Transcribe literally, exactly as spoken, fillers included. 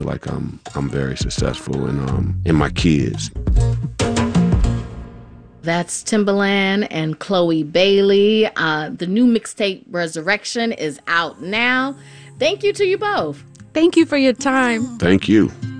like I'm I'm very successful in um in my kids. That's Timbaland and Chloe Bailey. Uh, the new mixtape Resurrection is out now. Thank you to you both. Thank you for your time. Thank you.